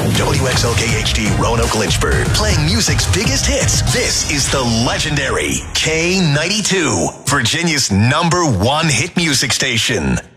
WXLK-HD Roanoke Lynchburg, playing music's biggest hits. This is the legendary K92, Virginia's #1 hit music station.